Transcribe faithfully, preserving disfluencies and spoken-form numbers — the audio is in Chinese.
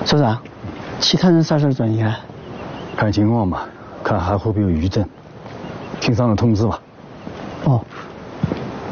所长，其他人啥时候转移啊？ 看情况吧，看还会不会有余震。听上头通知吧。 哦。